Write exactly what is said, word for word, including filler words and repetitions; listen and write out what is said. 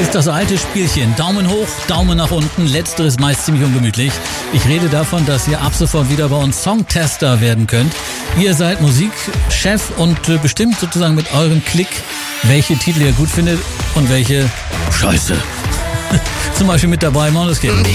ist das alte Spielchen. Daumen hoch, Daumen nach unten. Letzteres meist ziemlich ungemütlich. Ich rede davon, dass ihr ab sofort wieder bei uns Songtester werden könnt. Ihr seid Musikchef und bestimmt sozusagen mit eurem Klick, welche Titel ihr gut findet und welche Scheiße. Zum Beispiel mit dabei Måneskin.